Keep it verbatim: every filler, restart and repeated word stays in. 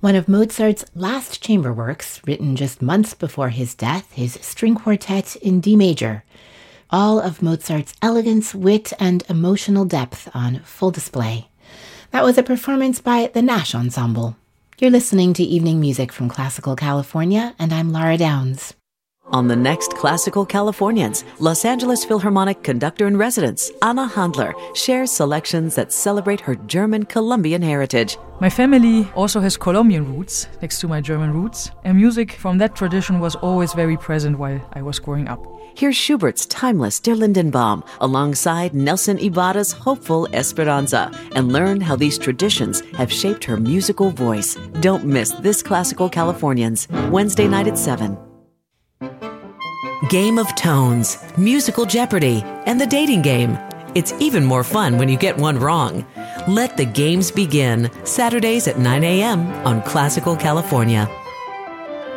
One of Mozart's last chamber works, written just months before his death, his string quartet in D major. All of Mozart's elegance, wit, and emotional depth on full display. That was a performance by the Nash Ensemble. You're listening to Evening Music from Classical California, and I'm Laura Downs. On the next Classical Californians, Los Angeles Philharmonic conductor-in-residence Anna Handler shares selections that celebrate her German Colombian heritage. My family also has Colombian roots, next to my German roots, and music from that tradition was always very present while I was growing up. Here's Schubert's timeless Der Lindenbaum, alongside Nelson Ibarra's hopeful Esperanza, and learn how these traditions have shaped her musical voice. Don't miss this Classical Californians, Wednesday night at seven. Game of Tones, Musical Jeopardy, and the dating game. It's even more fun when you get one wrong. Let the games begin, Saturdays at nine a.m. on Classical California.